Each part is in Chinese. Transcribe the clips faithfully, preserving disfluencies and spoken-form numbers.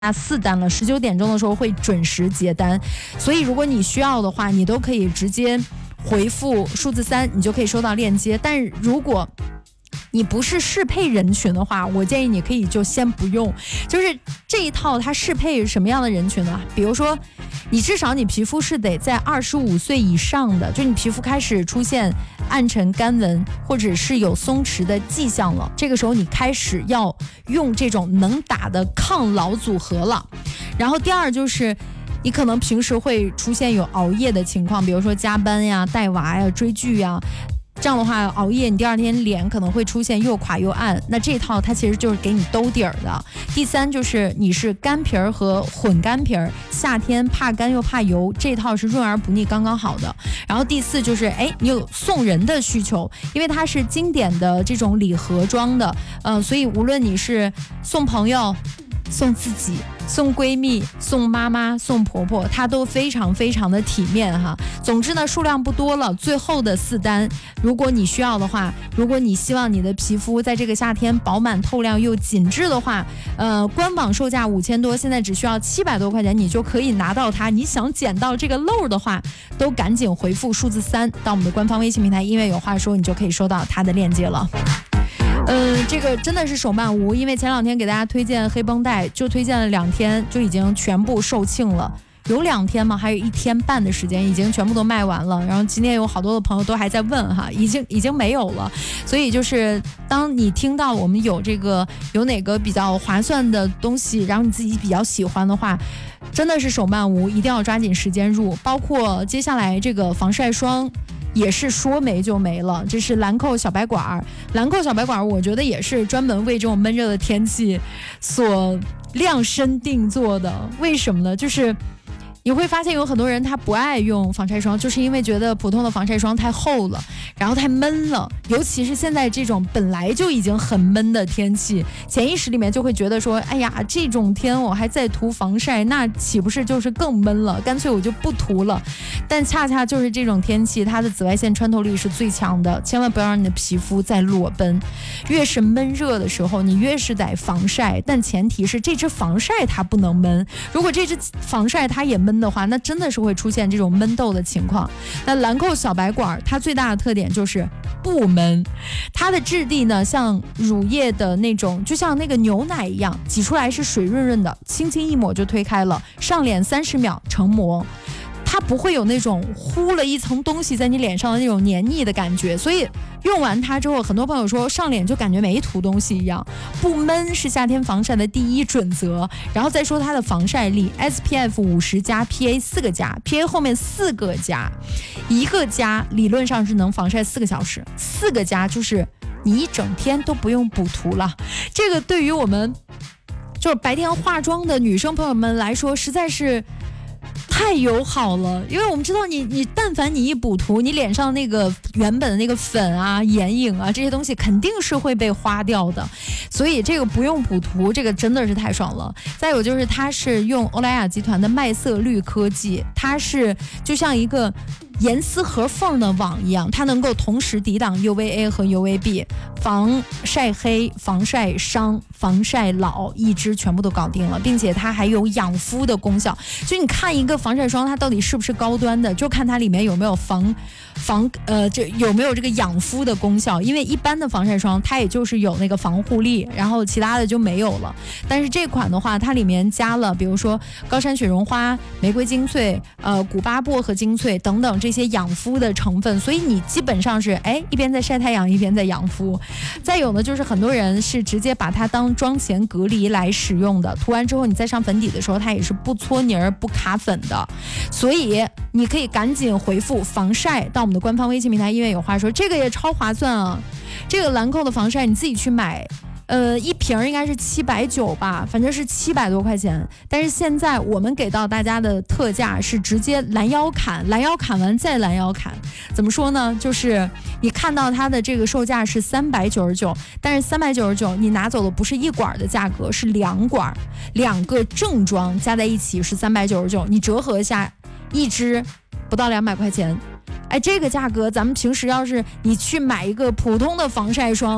四单了，十九点钟的时候会准时结单，所以如果你需要的话，你都可以直接回复数字三，你就可以收到链接。但是如果你不是适配人群的话，我建议你可以就先不用。就是这一套它适配什么样的人群呢？比如说你至少你皮肤是得在二十五岁以上的，就你皮肤开始出现暗沉干纹或者是有松弛的迹象了，这个时候你开始要用这种能打的抗老组合了。然后第二就是你可能平时会出现有熬夜的情况，比如说加班呀、带娃呀、追剧呀，这样的话熬夜你第二天脸可能会出现又垮又暗，那这套它其实就是给你兜底儿的。第三就是你是干皮儿和混干皮儿，夏天怕干又怕油，这套是润而不腻刚刚好的。然后第四就是哎，你有送人的需求，因为它是经典的这种礼盒装的，呃，所以无论你是送朋友、送自己、送闺蜜、送妈妈、送婆婆，它都非常非常的体面哈。总之呢，数量不多了，最后的四单，如果你需要的话，如果你希望你的皮肤在这个夏天饱满透亮又紧致的话，呃，官网售价五千多，现在只需要七百多块钱，你就可以拿到它。你想捡到这个漏的话，都赶紧回复数字三到我们的官方微信平台，因为有话说，你就可以收到它的链接了。嗯、呃，这个真的是手慢无，因为前两天给大家推荐黑绷带，就推荐了两天，就已经全部售罄了。有两天嘛，还有一天半的时间，已经全部都卖完了。然后今天有好多的朋友都还在问哈，已经已经没有了。所以就是当你听到我们有这个有哪个比较划算的东西，然后你自己比较喜欢的话，真的是手慢无，一定要抓紧时间入。包括接下来这个防晒霜，也是说没就没了，这是兰蔻小白管。兰蔻小白管我觉得也是专门为这种闷热的天气所量身定做的。为什么呢？就是你会发现有很多人他不爱用防晒霜，就是因为觉得普通的防晒霜太厚了，然后太闷了，尤其是现在这种本来就已经很闷的天气，潜意识里面就会觉得说，哎呀，这种天我还在涂防晒，那岂不是就是更闷了，干脆我就不涂了。但恰恰就是这种天气，它的紫外线穿透力是最强的，千万不要让你的皮肤再裸奔。越是闷热的时候，你越是得防晒，但前提是这支防晒它不能闷，如果这支防晒它也闷的话，那真的是会出现这种闷痘的情况。那兰蔻小白管它最大的特点就是不闷，它的质地呢像乳液的那种，就像那个牛奶一样，挤出来是水润润的，轻轻一抹就推开了，上脸三十秒成膜。它不会有那种糊了一层东西在你脸上的那种黏腻的感觉，所以用完它之后，很多朋友说上脸就感觉没涂东西一样。不闷是夏天防晒的第一准则。然后再说它的防晒力 S P F 五十加 P A 四个加 P A 后面四个加，一个加理论上是能防晒四个小时，四个加就是你一整天都不用补涂了。这个对于我们就是白天化妆的女生朋友们来说实在是太友好了，因为我们知道你你但凡你一补涂，你脸上那个原本的那个粉啊、眼影啊这些东西肯定是会被花掉的，所以这个不用补涂，这个真的是太爽了。再有就是它是用欧莱雅集团的麦色绿科技，它是就像一个严丝合缝的网一样，它能够同时抵挡 U V A 和 U V B， 防晒黑、防晒伤、防晒老，一支全部都搞定了，并且它还有养肤的功效。就你看一个防晒霜它到底是不是高端的，就看它里面有没有防防呃这有没有这个养肤的功效。因为一般的防晒霜它也就是有那个防护力，然后其他的就没有了。但是这款的话，它里面加了比如说高山雪绒花、玫瑰精粹、呃古巴薄荷精粹等等这些养肤的成分，所以你基本上是哎一边在晒太阳一边在养肤。再有呢，就是很多人是直接把它当妆前隔离来使用的，涂完之后你再上粉底的时候，它也是不搓泥儿不卡粉的。所以你可以赶紧回复防晒到我们的官方微信平台，因为有话说，这个也超划算啊！这个兰蔻的防晒你自己去买，呃，一瓶应该是七百九吧，反正是七百多块钱。但是现在我们给到大家的特价是直接拦腰砍，拦腰砍完再拦腰砍。怎么说呢？就是你看到它的这个售价是三百九十九，但是三百九十九你拿走的不是一管的价格，是两管，两个正装加在一起是三百九十九，你折合一下，一支不到两百块钱。哎，这个价格咱们平时要是你去买一个普通的防晒霜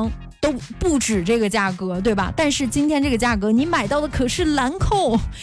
都不止这个价格，对吧？但是今天这个价格，你买到的可是兰蔻，